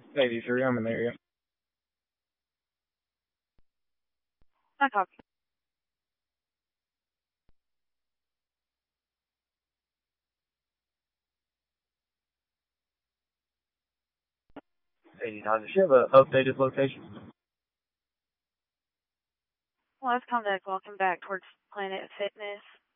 83, I'm in the area. I copy. 89, does she have an updated location? Last contact walking back towards Planet Fitness.